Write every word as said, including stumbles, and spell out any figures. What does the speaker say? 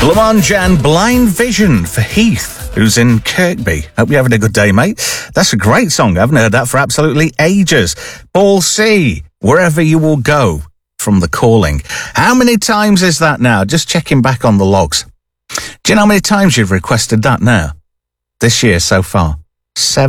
Blancmange and Blind Vision for Heath, who's in Kirkby. Hope you're having a good day, mate. That's a great song. I haven't heard that for absolutely ages. Ball C, Wherever You Will Go, from The Calling. How many times is that now? Just checking back on the logs. Do you know how many times you've requested that now? This year so far? Seven.